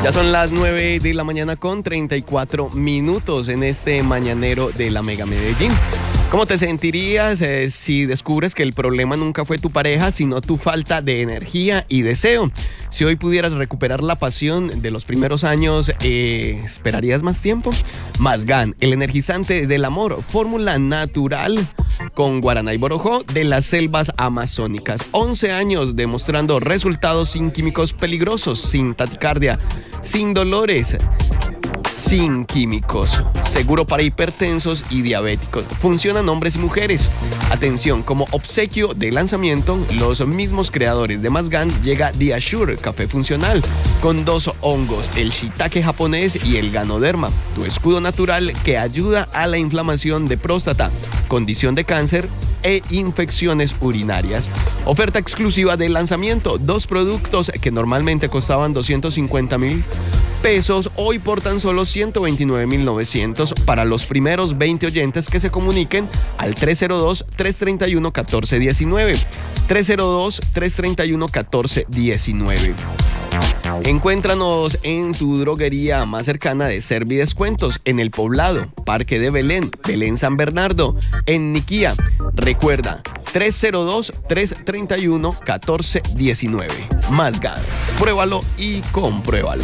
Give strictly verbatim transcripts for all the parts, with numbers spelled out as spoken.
Ya son las nueve de la mañana con treinta y cuatro minutos en este mañanero de la Mega Medellín. ¿Cómo te sentirías eh, si descubres que el problema nunca fue tu pareja, sino tu falta de energía y deseo? Si hoy pudieras recuperar la pasión de los primeros años, eh, ¿esperarías más tiempo? Mazgan, el energizante del amor, fórmula natural con guaraná y borojó de las selvas amazónicas. once años demostrando resultados sin químicos peligrosos, sin taquicardia, sin dolores, sin químicos, seguro para hipertensos y diabéticos. Funcionan hombres y mujeres. Atención, como obsequio de lanzamiento, los mismos creadores de Mazgan llega Diasure Café Funcional con dos hongos, el shiitake japonés y el ganoderma, tu escudo natural que ayuda a la inflamación de próstata, condición de cáncer e infecciones urinarias. Oferta exclusiva de lanzamiento, dos productos que normalmente costaban doscientos cincuenta mil pesos, hoy por tan solo ciento veintinueve mil novecientos para los primeros veinte oyentes que se comuniquen al tres cero dos, tres tres uno, uno cuatro uno nueve. tres cero dos, tres tres uno, uno cuatro uno nueve. Encuéntranos en tu droguería más cercana de Servi Descuentos, en El Poblado, Parque de Belén, Belén San Bernardo, en Niquía. Recuerda, tres cero dos, tres tres uno, uno cuatro uno nueve. Mazgan, pruébalo y compruébalo.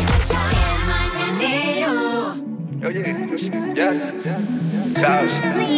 Oye, ya, ya, sabes.